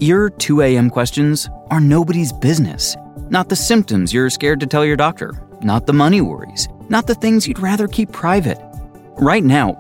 Your 2 a.m. questions are nobody's business. Not the symptoms you're scared to tell your doctor. Not the money worries. Not the things you'd rather keep private. Right now,